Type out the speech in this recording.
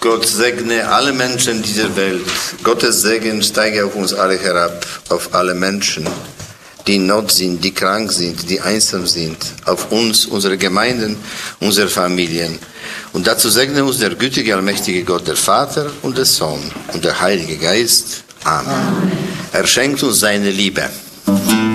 Gott segne alle Menschen dieser Welt. Gottes Segen steige auf uns alle herab, auf alle Menschen, die in Not sind, die krank sind, die einsam sind, auf uns, unsere Gemeinden, unsere Familien. Und dazu segne uns der gütige, allmächtige Gott, der Vater und der Sohn und der Heilige Geist. Amen. Er schenkt uns seine Liebe.